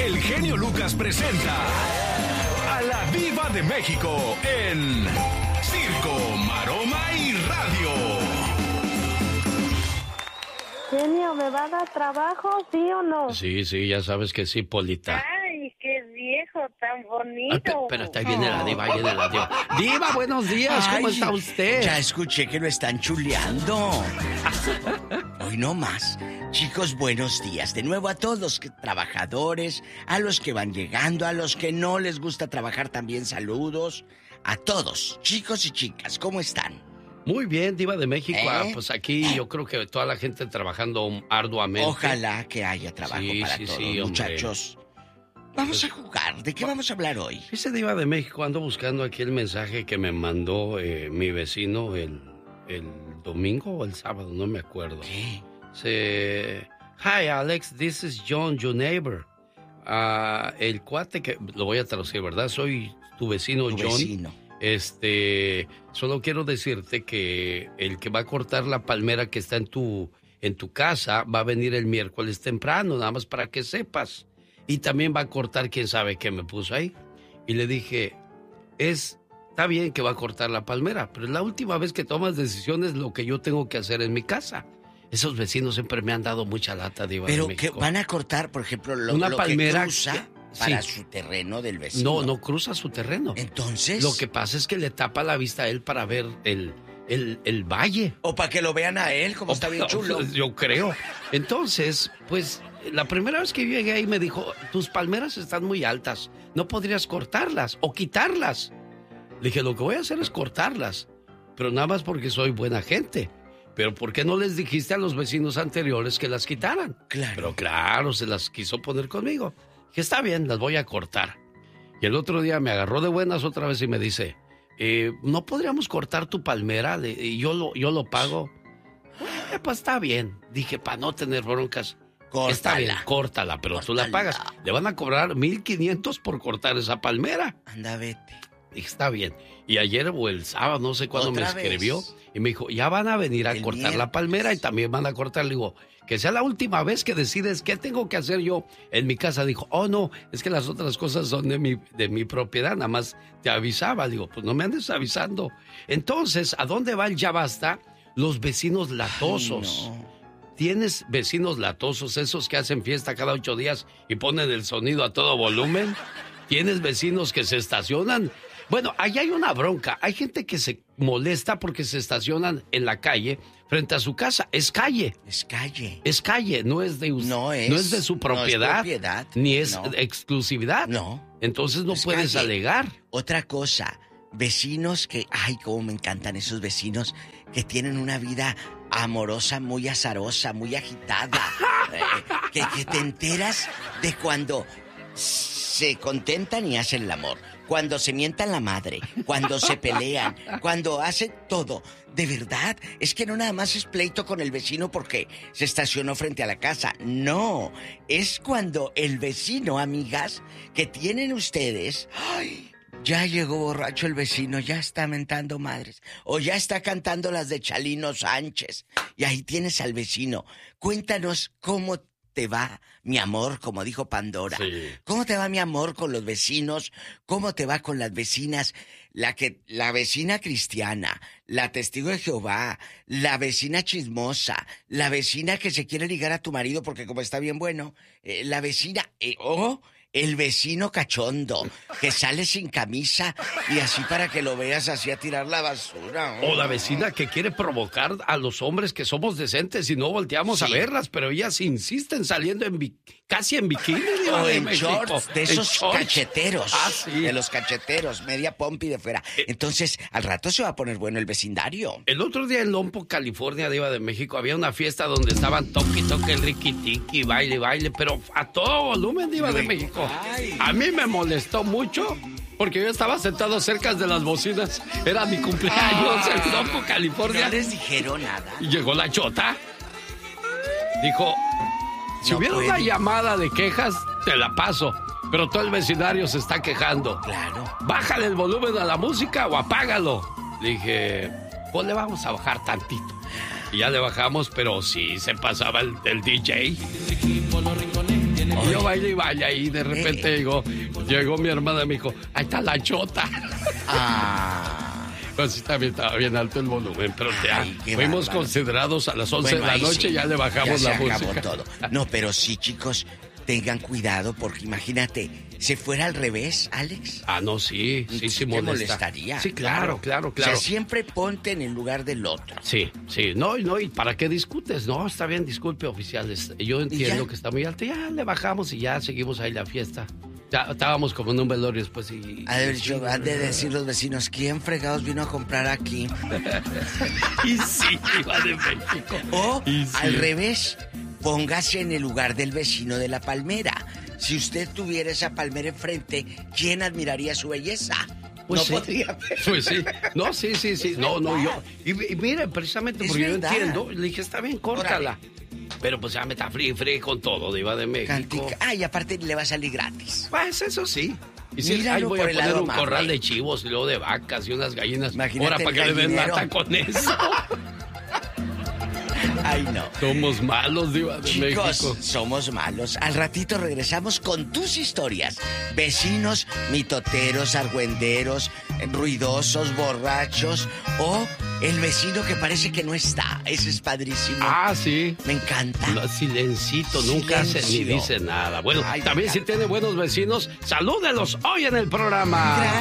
el genio Lucas presenta a la Diva de México en Circo, Maroma y Radio. Genio, ¿me va a dar trabajo, sí o no? Sí, ya sabes que sí, Polita. Ay, qué viejo tan bonito. Pero ahí viene la diva, Diva, buenos días, ¿cómo está usted? Ya escuché que lo están chuleando. Hoy no más. Chicos, buenos días. De nuevo a todos los trabajadores, a los que van llegando, a los que no les gusta trabajar también, saludos. A todos, chicos y chicas, ¿cómo están? Muy bien, Diva de México. Pues aquí yo creo que toda la gente trabajando arduamente. Ojalá que haya trabajo para todos, muchachos. Vamos a jugar. ¿De qué vamos a hablar hoy? Ese Diva de México, ando buscando aquí el mensaje que me mandó mi vecino el domingo o el sábado, no me acuerdo. ¿Qué? Hi Alex, this is John, your neighbor. El cuate que... Lo voy a traducir, ¿verdad? Soy tu vecino, John. Vecino. Solo quiero decirte que el que va a cortar la palmera que está en tu casa va a venir el miércoles temprano, nada más para que sepas. Y también va a cortar quién sabe qué me puso ahí. Y le dije, está bien que va a cortar la palmera, pero es la última vez que tomas decisiones lo que yo tengo que hacer en mi casa. Esos vecinos siempre me han dado mucha lata, Diva de México. Pero que van a cortar, por ejemplo, una lo palmera que cruza para su terreno del vecino. No cruza su terreno. Entonces... Lo que pasa es que le tapa la vista a él para ver el valle. O para que lo vean a él, como está bien chulo. Yo creo. Entonces, pues, la primera vez que llegué ahí me dijo, tus palmeras están muy altas, no podrías cortarlas o quitarlas. Le dije, lo que voy a hacer es cortarlas, pero nada más porque soy buena gente. Pero ¿por qué no les dijiste a los vecinos anteriores que las quitaran? Claro. Pero claro, se las quiso poner conmigo. Dije, está bien, las voy a cortar. Y el otro día me agarró de buenas otra vez y me dice, ¿no podríamos cortar tu palmera? Y yo lo pago. Pues está bien. Dije, para no tener broncas. Córtala. Está bien, córtala, pero tú la pagas. Le van a cobrar 1,500 por cortar esa palmera. Anda, vete. Dije, está bien. Y ayer o el sábado, no sé cuándo me escribió. Y me dijo, ya van a venir a cortar la palmera y también van a cortar. Le digo, que sea la última vez que decides qué tengo que hacer yo en mi casa. Dijo, oh no, es que las otras cosas son de mi propiedad, nada más te avisaba. Digo, pues no me andes avisando. Entonces, ¿a dónde va el ya basta? Los vecinos latosos. Ay, no. ¿Tienes vecinos latosos, esos que hacen fiesta cada 8 días y ponen el sonido a todo volumen? ¿Tienes vecinos que se estacionan? Bueno, ahí hay una bronca. Hay gente que se molesta porque se estacionan en la calle frente a su casa. Es calle. Es calle. Es calle, no es de no es de su propiedad, propiedad ni es exclusividad. No. Entonces no puedes calle. alegar. Otra cosa, vecinos que, ay, cómo me encantan esos vecinos que tienen una vida amorosa, muy azarosa, muy agitada. Que te enteras de cuando se contentan y hacen el amor, cuando se mientan la madre, cuando se pelean, cuando hacen todo. De verdad, es que no nada más es pleito con el vecino porque se estacionó frente a la casa. No, es cuando el vecino, amigas, que tienen ustedes... ¡Ay! Ya llegó borracho el vecino, ya está mentando madres. O ya está cantando las de Chalino Sánchez. Y ahí tienes al vecino. Cuéntanos cómo te va, mi amor, como dijo Pandora. Sí. ¿Cómo te va, mi amor, con los vecinos? ¿Cómo te va con las vecinas? La vecina cristiana, la testigo de Jehová, la vecina chismosa, la vecina que se quiere ligar a tu marido porque como está bien bueno, la vecina... el vecino cachondo, que sale sin camisa y así para que lo veas así a tirar la basura. O la vecina que quiere provocar a los hombres que somos decentes y no volteamos a verlas, pero ellas insisten saliendo casi en bikini. O en shorts, de esos shorts. cacheteros. Sí. De los cacheteros, media pompi de fuera. Entonces, al rato se va a poner bueno el vecindario. El otro día en Lompo, California, Diva de México, había una fiesta donde estaban toque, el riqui-tiqui, baile, pero a todo volumen, Diva de México. Ay. A mí me molestó mucho porque yo estaba sentado cerca de las bocinas. Era mi cumpleaños en Lompo, California. No les dijeron nada. Y llegó la chota. Dijo, si No hubiera puede. una llamada de quejas, te la paso. Pero todo el vecindario se está quejando. Claro. Bájale el volumen a la música o apágalo. Le dije, pues le vamos a bajar tantito. Y ya le bajamos, pero sí se pasaba el DJ. Y yo baile y vaya. Y de repente llegó mi hermana y me dijo, ahí está la chota. Pues también estaba bien alto el volumen, pero fuimos considerados a las 11 de la noche y ya le bajamos la música. Todo. No, pero sí, chicos, tengan cuidado porque imagínate, ¿se fuera al revés, Alex? No, sí molestaría. Sí, claro. O sea, siempre ponte en el lugar del otro. Sí, no, ¿y para qué discutes? No, está bien, disculpe, oficiales. Yo entiendo que está muy alto, ya le bajamos y ya seguimos ahí la fiesta. Ya estábamos como en un velorio después y... Han de decir los vecinos, ¿quién fregados vino a comprar aquí? Y sí, iba de México. O, al revés, póngase en el lugar del vecino de la palmera. Si usted tuviera esa palmera enfrente, ¿quién admiraría su belleza? Pues no sí. podría. Pues sí. No, sí. No, yo... Y mire, precisamente porque yo entiendo, le dije, está bien, córtala. Pero pues ya me está free con todo, Diva de México. Y aparte le va a salir gratis. Pues eso sí. Y si ahí voy a poner un corral de chivos y luego de vacas y unas gallinas. Ahora para que le den lata con eso. Ay, no. Somos malos, Diva de México. Chicos, somos malos. Al ratito regresamos con tus historias. Vecinos, mitoteros, argüenderos, ruidosos, borrachos o el vecino que parece que no está. Ese es padrísimo. Sí. Me encanta. No, silencito, nunca hace ni dice nada. Bueno, también si tiene buenos vecinos, salúdelos hoy en el programa.